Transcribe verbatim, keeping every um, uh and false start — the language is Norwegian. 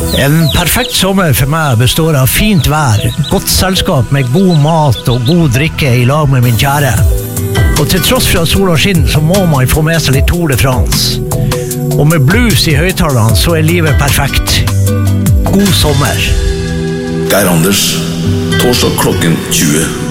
En perfekt sommer for meg består av fint vær, godt selskap med god mat og god drikke i lag med min kjære. Og til tross for at sola skinner, så må man få med seg litt Tour de France. Og med blues i høyttalerne, så er livet perfekt. God sommer. Geir Anders, torsdag klokken tjue.